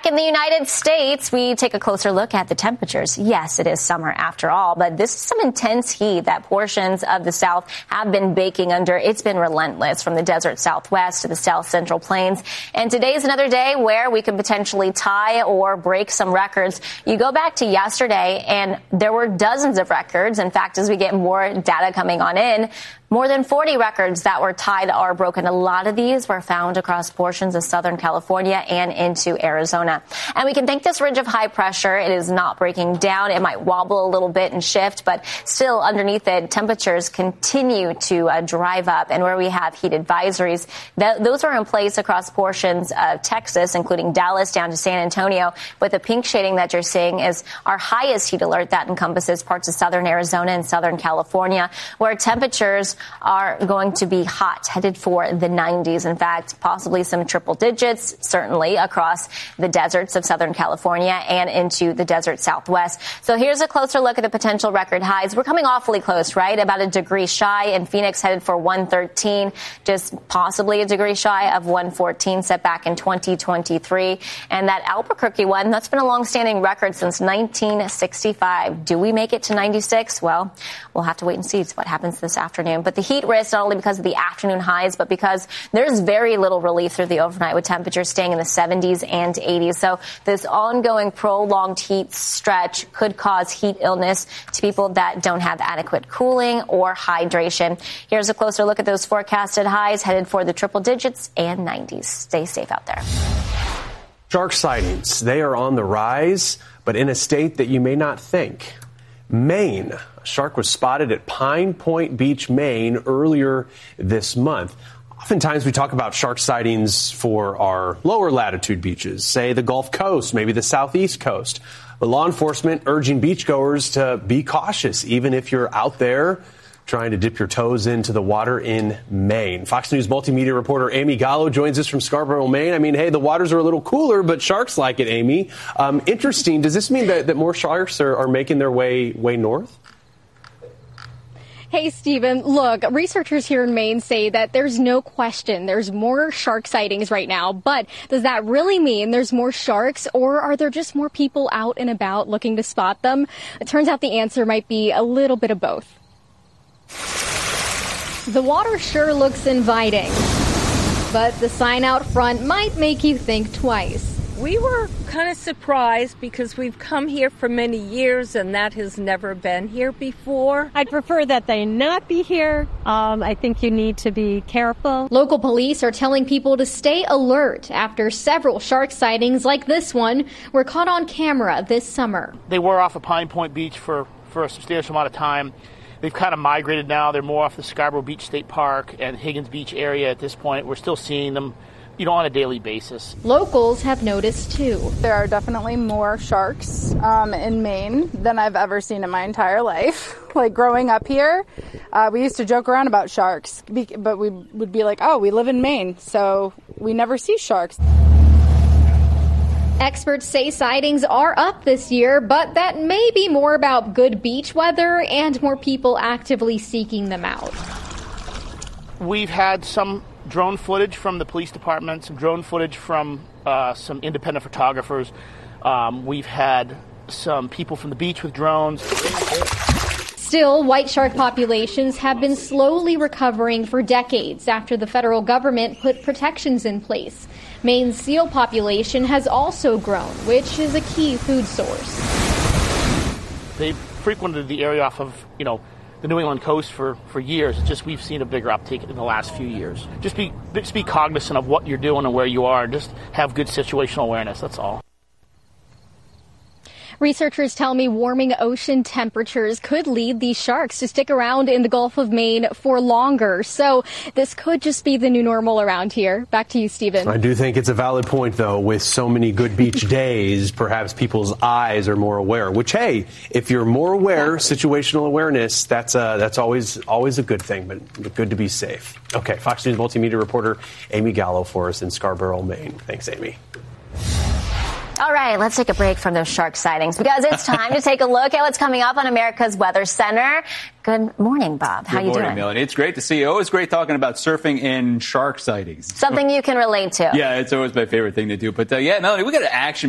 in the United States, we take a closer look at the temperatures. Yes, it is summer after all, but this is some intense heat that portions of the South have been baking under. It's been relentless from the desert Southwest to the South Central Plains. And today is another day where we could potentially tie or break some records. You go back to yesterday and there were dozens of records. In fact, as we get more data coming on in, more than 40 records that were tied or broken. A lot of these were found across portions of Southern California and into Arizona. And we can thank this ridge of high pressure. It is not breaking down. It might wobble a little bit and shift, but still underneath it, temperatures continue to drive up. And where we have heat advisories, those are in place across portions of Texas, including Dallas down to San Antonio. But the pink shading that you're seeing is our highest heat alert that encompasses parts of Southern Arizona and Southern California, where temperatures are going to be hot, headed for the 90s. In fact, possibly some triple digits, certainly across the deserts of Southern California and into the desert Southwest. So here's a closer look at the potential record highs. We're coming awfully close, right? About a degree shy in Phoenix, headed for 113, just possibly a degree shy of 114 set back in 2023. And that Albuquerque one, that's been a long-standing record since 1965. Do we make it to 96? Well, we'll have to wait and see what happens this afternoon. But the heat risk, not only because of the afternoon highs, but because there's very little relief through the overnight with temperatures staying in the 70s and 80s. So this ongoing prolonged heat stretch could cause heat illness to people that don't have adequate cooling or hydration. Here's a closer look at those forecasted highs headed for the triple digits and 90s. Stay safe out there. Shark sightings, they are on the rise, but in a state that you may not think. Maine. A shark was spotted at Pine Point Beach, Maine, earlier this month. Oftentimes we talk about shark sightings for our lower latitude beaches, say the Gulf Coast, maybe the Southeast Coast. But law enforcement urging beachgoers to be cautious, even if you're out there trying to dip your toes into the water in Maine. Fox News multimedia reporter Amy Gallo joins us from Scarborough, Maine. I mean, hey, the waters are a little cooler, but sharks like it, Amy. Interesting. Does this mean that more sharks are making their way north? Hey, Stephen, look, researchers here in Maine say that there's no question there's more shark sightings right now, but does that really mean there's more sharks, or are there just more people out and about looking to spot them? It turns out the answer might be a little bit of both. The water sure looks inviting, but the sign out front might make you think twice. We were kind of surprised because we've come here for many years and that has never been here before. I'd prefer that they not be here. I think you need to be careful. Local police are telling people to stay alert after several shark sightings like this one were caught on camera this summer. They were off of Pine Point Beach for a substantial amount of time. They've kind of migrated now. They're more off the Scarborough Beach State Park and Higgins Beach area at this point. We're still seeing them, on a daily basis. Locals have noticed, too. There are definitely more sharks in Maine than I've ever seen in my entire life. Like growing up here, we used to joke around about sharks, but we would be like, oh, we live in Maine, so we never see sharks. Experts say sightings are up this year, but that may be more about good beach weather and more people actively seeking them out. We've had some drone footage from the police department, some drone footage from some independent photographers. We've had some people from the beach with drones. Still, white shark populations have been slowly recovering for decades after the federal government put protections in place. Maine's seal population has also grown, which is a key food source. They've frequented the area off of, the New England coast for years. It's just we've seen a bigger uptake in the last few years. Just be cognizant of what you're doing and where you are, and just have good situational awareness, that's all. Researchers tell me warming ocean temperatures could lead these sharks to stick around in the Gulf of Maine for longer. So this could just be the new normal around here. Back to you, Stephen. I do think it's a valid point, though. With so many good beach days, perhaps people's eyes are more aware. Which, hey, if you're more aware, situational awareness, that's always a good thing, but good to be safe. Okay, Fox News multimedia reporter Amy Gallo for us in Scarborough, Maine. Thanks, Amy. All right, let's take a break from those shark sightings because it's time to take a look at what's coming up on America's Weather Center. Good morning, Bob. How you doing? Good morning, Melanie. It's great to see you. Always great talking about surfing and shark sightings. Something you can relate to. Yeah, it's always my favorite thing to do. But, Melanie, we got an action